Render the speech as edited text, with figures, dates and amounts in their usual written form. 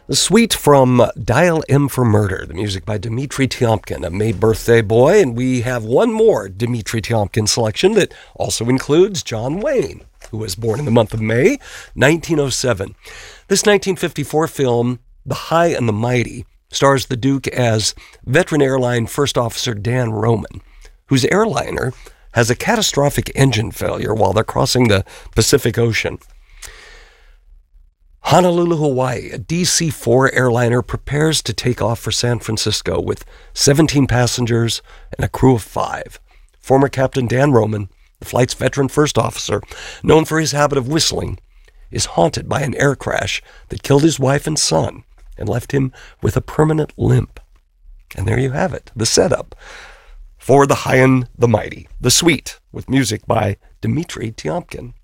The suite from Dial M for Murder, the music by Dmitri Tiomkin, a May birthday boy, and we have one more Dmitri Tiomkin selection that also includes John Wayne, who was born in the month of May, 1907. This 1954 film, The High and the Mighty, stars the Duke as veteran airline First Officer Dan Roman, whose airliner has a catastrophic engine failure while they're crossing the Pacific Ocean. Honolulu, Hawaii, a DC-4 airliner prepares to take off for San Francisco with 17 passengers and a crew of 5. Former Captain Dan Roman, the flight's veteran first officer, known for his habit of whistling, is haunted by an air crash that killed his wife and son and left him with a permanent limp. And there you have it, the setup for The High and the Mighty, the suite, with music by Dmitri Tiomkin.